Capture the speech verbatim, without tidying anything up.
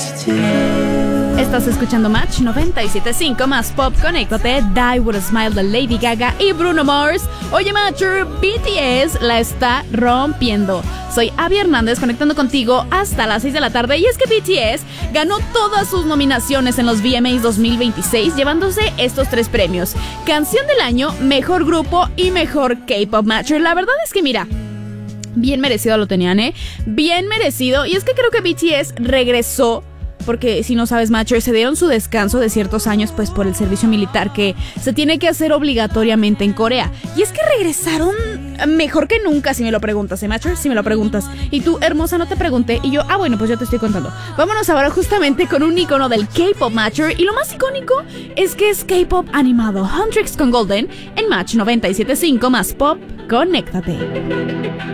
Estás escuchando Match noventa y siete punto cinco más Pop. Conéctate, Die With A Smile de Lady Gaga y Bruno Mars. Oye, Matcher, B T S la está rompiendo. Soy Abby Hernández, conectando contigo hasta las seis de la tarde. Y es que B T S ganó todas sus nominaciones en los V M As dos mil veintiséis, llevándose estos tres premios: Canción del Año, Mejor Grupo y Mejor K-Pop. Matcher, la verdad es que mira, bien merecido lo tenían, ¿eh? Bien merecido. Y es que creo que B T S regresó, porque si no sabes, Matcher, se dieron su descanso de ciertos años pues por el servicio militar que se tiene que hacer obligatoriamente en Corea. Y es que regresaron mejor que nunca, si me lo preguntas, ¿eh, Matcher? Si me lo preguntas. Y tú, hermosa, no te pregunté. Y yo, ah, bueno, pues yo te estoy contando. Vámonos ahora justamente con un icono del K-Pop, Matcher. Y lo más icónico es que es K-Pop animado. Huntrix con Golden en Match noventa y siete punto cinco más Pop. Conéctate.